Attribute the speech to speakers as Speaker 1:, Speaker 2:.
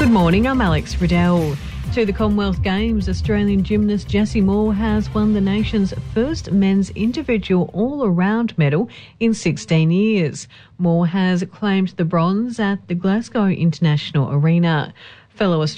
Speaker 1: Good morning, I'm Alex Riddell. To the Commonwealth Games, Australian gymnast Jessie Moore has won the nation's first men's individual all-around medal in 16 years. Moore has claimed the bronze at the Glasgow International Arena. Fellow